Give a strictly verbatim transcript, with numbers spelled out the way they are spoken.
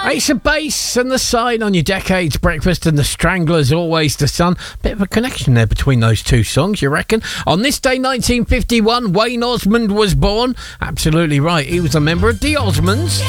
Ace of Base and The Sign on your Decades Breakfast, and The Stranglers, Always the Sun. Bit of a connection there between those two songs, you reckon? On this day, nineteen fifty-one, Wayne Osmond was born. Absolutely right. He was a member of the Osmonds.